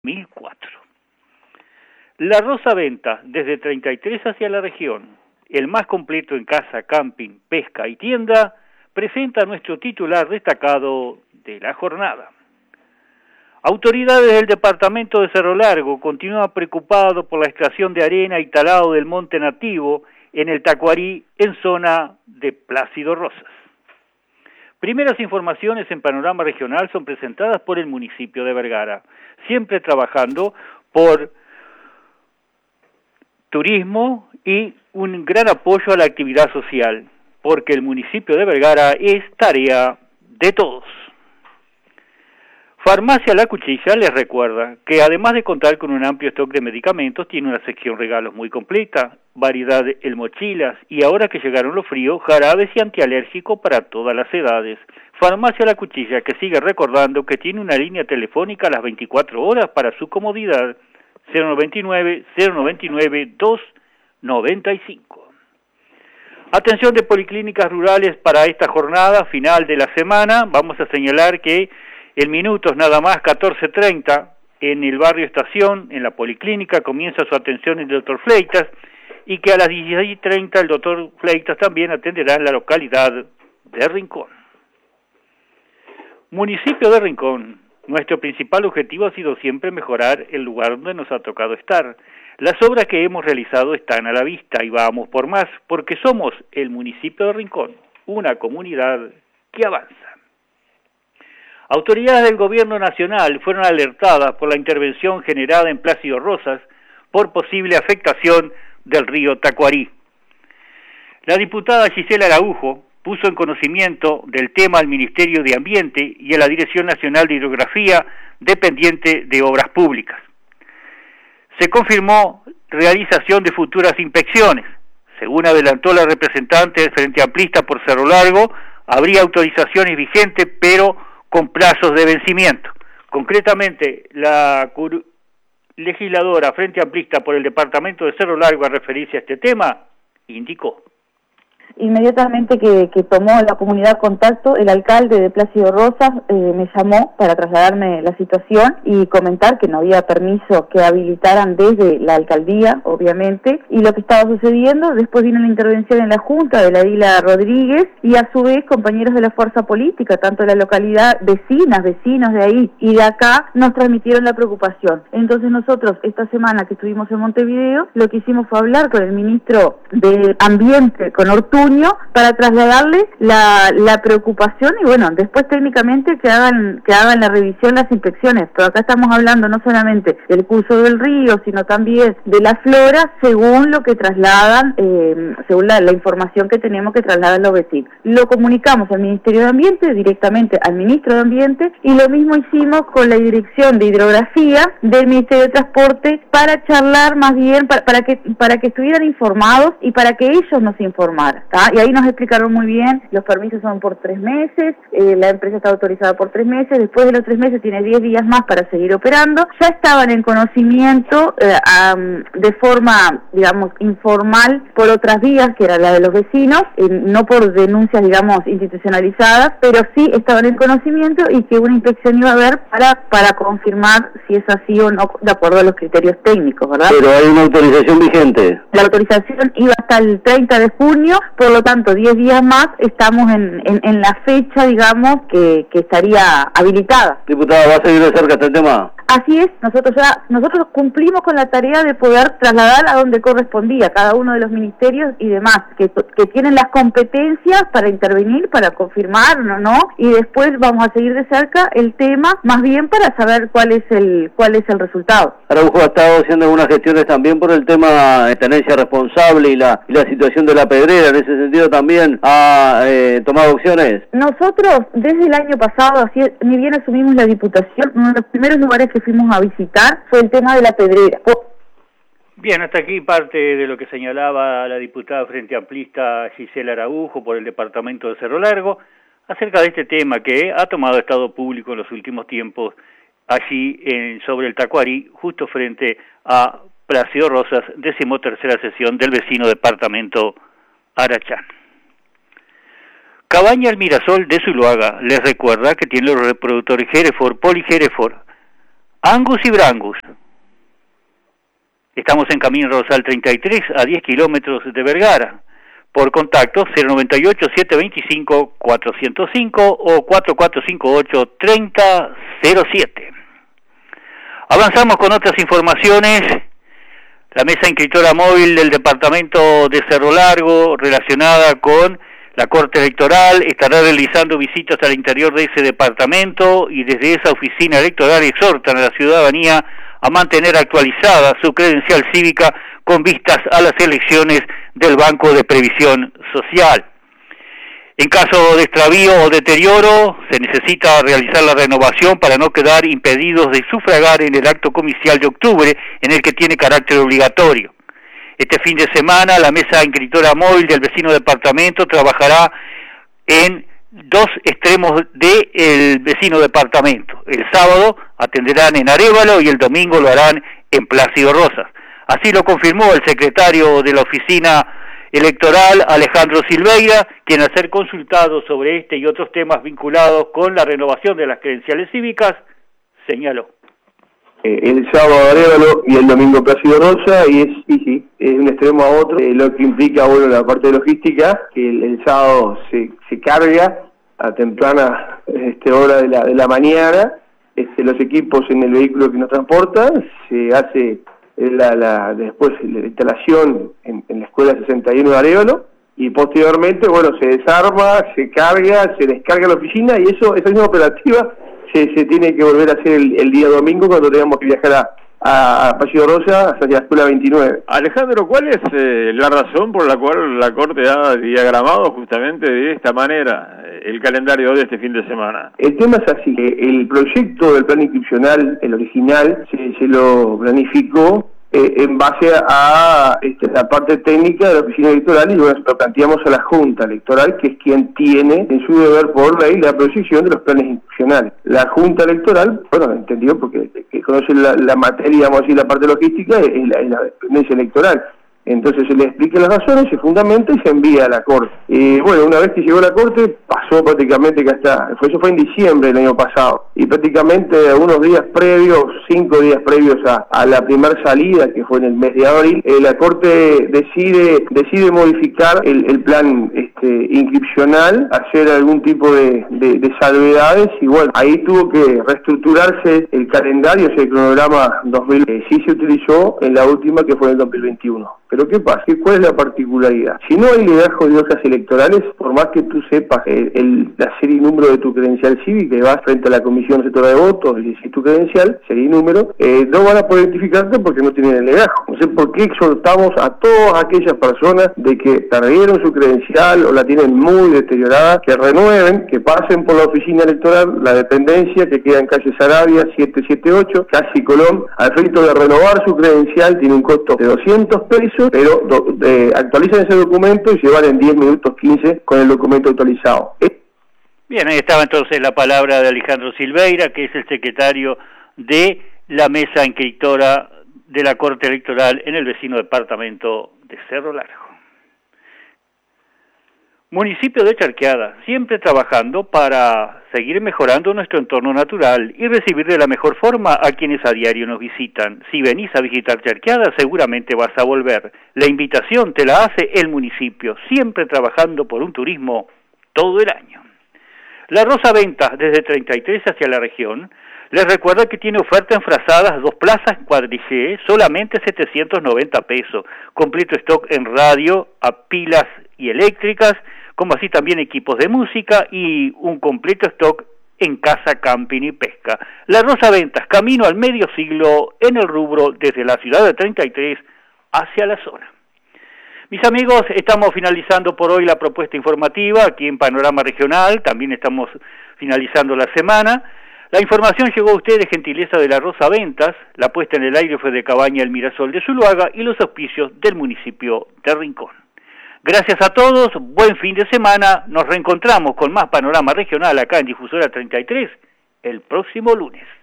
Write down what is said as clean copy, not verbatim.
2004. La Rosa Venta, desde 33 hacia la región, el más completo en casa, camping, pesca y tienda, presenta a nuestro titular destacado de la jornada. Autoridades del departamento de Cerro Largo continúan preocupados por la extracción de arena y talado del monte nativo en el Tacuarí, en zona de Plácido Rosas. Primeras informaciones en Panorama Regional son presentadas por el municipio de Vergara, siempre trabajando por turismo y un gran apoyo a la actividad social, porque el municipio de Vergara es tarea de todos. Farmacia La Cuchilla les recuerda que además de contar con un amplio stock de medicamentos, tiene una sección regalos muy completa, variedad en mochilas y ahora que llegaron los fríos, jarabes y antialérgicos para todas las edades. Farmacia La Cuchilla, que sigue recordando que tiene una línea telefónica a las 24 horas para su comodidad, 099-295. Atención de policlínicas rurales para esta jornada final de la semana. Vamos a señalar que en minutos nada más, 14:30, en el barrio Estación, en la policlínica, comienza su atención el doctor Fleitas, y que a las 16:30 el doctor Fleitas también atenderá en la localidad de Rincón. Municipio de Rincón, nuestro principal objetivo ha sido siempre mejorar el lugar donde nos ha tocado estar. Las obras que hemos realizado están a la vista y vamos por más, porque somos el municipio de Rincón, una comunidad que avanza. Autoridades del gobierno nacional fueron alertadas por la intervención generada en Plácido Rosas por posible afectación del río Tacuarí. La diputada Gisela Araujo puso en conocimiento del tema al Ministerio de Ambiente y a la Dirección Nacional de Hidrografía dependiente de Obras Públicas. Se confirmó realización de futuras inspecciones. Según adelantó la representante del Frente Amplista por Cerro Largo, habría autorizaciones vigentes, pero con plazos de vencimiento. Concretamente, la legisladora Frente Amplista por el departamento de Cerro Largo, a referirse a este tema, indicó. Inmediatamente que tomó la comunidad contacto, el alcalde de Plácido Rosas me llamó para trasladarme la situación y comentar que no había permiso que habilitaran desde la alcaldía, obviamente, y lo que estaba sucediendo. Después vino la intervención en la Junta de la Dila Rodríguez y a su vez compañeros de la fuerza política, tanto de la localidad, vecinos de ahí y de acá, nos transmitieron la preocupación. Entonces nosotros, esta semana que estuvimos en Montevideo, lo que hicimos fue hablar con el ministro de Ambiente, con Ortuño, para trasladarles la preocupación y bueno, después técnicamente que hagan la revisión, las inspecciones, pero acá estamos hablando no solamente del curso del río, sino también de la flora, según lo que trasladan, según la información que tenemos que trasladan los vecinos. Lo comunicamos al Ministerio de Ambiente, directamente al Ministro de Ambiente, y lo mismo hicimos con la Dirección de Hidrografía del Ministerio de Transporte para charlar más bien, para que estuvieran informados y para que ellos nos informaran. Y ahí nos explicaron muy bien, los permisos son por 3 meses, la empresa está autorizada por 3 meses, después de los 3 meses tiene 10 días más para seguir operando. Ya estaban en conocimiento de forma, digamos, informal por otras vías, que era la de los vecinos, no por denuncias, digamos, institucionalizadas, pero sí estaban en conocimiento y que una inspección iba a haber para confirmar si es así o no, de acuerdo a los criterios técnicos, ¿verdad? Pero hay una autorización vigente. La autorización iba hasta el 30 de junio, por lo tanto 10 días más estamos en la fecha, digamos, que estaría habilitada. Diputada, ¿va a seguir de cerca este tema? Así es, nosotros cumplimos con la tarea de poder trasladar a donde correspondía cada uno de los ministerios y demás, que tienen las competencias para intervenir, para confirmar o no, y después vamos a seguir de cerca el tema, más bien para saber cuál es el resultado. Araujo ha estado haciendo algunas gestiones también por el tema de tenencia responsable y la situación de la pedrera. En ese sentido también ha tomado acciones. Nosotros desde el año pasado, ni bien asumimos la diputación, uno de los primeros lugares que fuimos a visitar fue el tema de la pedrera. Bien, hasta aquí parte de lo que señalaba la diputada Frente Amplista Gisela Araujo por el departamento de Cerro Largo acerca de este tema que ha tomado estado público en los últimos tiempos allí sobre el Tacuarí, justo frente a Plácido Rosas, 13ª sesión del vecino departamento Arachán. Cabaña El Mirasol de Zuluaga les recuerda que tiene los reproductores Hereford, Poli Hereford, Angus y Brangus. Estamos en Camino Rosal 33, a 10 kilómetros de Vergara. Por contacto 098-725-405 o 4458-3007. Avanzamos con otras informaciones. La mesa inscriptora móvil del departamento de Cerro Largo, relacionada con la Corte Electoral, estará realizando visitas al interior de ese departamento y desde esa oficina electoral exhortan a la ciudadanía a mantener actualizada su credencial cívica con vistas a las elecciones del Banco de Previsión Social. En caso de extravío o deterioro, se necesita realizar la renovación para no quedar impedidos de sufragar en el acto comicial de octubre, en el que tiene carácter obligatorio. Este fin de semana, la mesa inscriptora móvil del vecino departamento trabajará en dos extremos del vecino departamento. El sábado atenderán en Arévalo y el domingo lo harán en Plácido Rosas. Así lo confirmó el secretario de la oficina electoral, Alejandro Silveira, quien al ser consultado sobre este y otros temas vinculados con la renovación de las credenciales cívicas, señaló. El sábado Arévalo y el domingo Plácido Rosa, y es de un extremo a otro, lo que implica, bueno, la parte logística, que el sábado se carga a temprana hora de la mañana, los equipos en el vehículo que nos transporta, se hace después la instalación en la escuela 61 de Arévalo, y posteriormente, bueno, se desarma, se carga, se descarga la oficina, y esa misma operativa se tiene que volver a hacer el día domingo cuando tengamos que viajar a Plácido Rosa hacia la escuela 29. Alejandro, ¿cuál es la razón por la cual la Corte ha diagramado justamente de esta manera el calendario de este fin de semana? El tema es así, que el proyecto del plan inscripcional, el original, se lo planificó en base a la parte técnica de la oficina electoral, y bueno, lo planteamos a la Junta Electoral, que es quien tiene en su deber por ley la proyección de los planes inscripcionales. La Junta Electoral, bueno, entendió porque que conoce la materia, vamos a decir, la parte logística, es la dependencia electoral. Entonces se le explica las razones, se fundamenta y se envía a la Corte. Bueno, una vez que llegó a la Corte, pasó prácticamente que eso fue en diciembre del año pasado, y prácticamente unos días previos, 5 días previos a la primera salida, que fue en el mes de abril, la Corte decide modificar el plan inscripcional, hacer algún tipo de salvedades, y bueno, ahí tuvo que reestructurarse el calendario, el cronograma 2000, sí se utilizó en la última, que fue en el 2021. Pero ¿qué pasa? ¿Cuál es la particularidad? Si no hay legajo de hojas electorales, por más que tú sepas la serie y número de tu credencial cívica y vas frente a la Comisión Receptora de Votos y decís tu credencial, serie y número, no van a poder identificarte porque no tienen el legajo. No sé por qué exhortamos a todas aquellas personas de que perdieron su credencial o la tienen muy deteriorada, que renueven, que pasen por la oficina electoral, la dependencia que queda en calle Sarabia 778, casi Colón. Al efecto de renovar su credencial tiene un costo de 200 pesos, pero actualizan ese documento y se van en 10 minutos 15 con el documento actualizado. Bien, ahí estaba entonces la palabra de Alejandro Silveira, que es el secretario de la mesa inscriptora de la Corte Electoral en el vecino departamento de Cerro Largo. Municipio de Charqueada, siempre trabajando para seguir mejorando nuestro entorno natural y recibir de la mejor forma a quienes a diario nos visitan. Si venís a visitar Charqueada, seguramente vas a volver. La invitación te la hace el municipio, siempre trabajando por un turismo todo el año. La Rosa Ventas, desde 33 hacia la región, les recuerda que tiene oferta en frazadas 2 plazas cuadrillé, solamente 790 pesos. Completo stock en radio, a pilas y eléctricas, como así también equipos de música y un completo stock en casa, camping y pesca. La Rosa Ventas, camino al medio siglo en el rubro desde la ciudad de 33 hacia la zona. Mis amigos, estamos finalizando por hoy la propuesta informativa aquí en Panorama Regional, también estamos finalizando la semana. La información llegó a ustedes, gentileza de la Rosa Ventas, la puesta en el aire fue de Cabaña El Mirasol de Zuluaga y los auspicios del municipio de Rincón. Gracias a todos, buen fin de semana, nos reencontramos con más Panorama Regional acá en Difusora 33 el próximo lunes.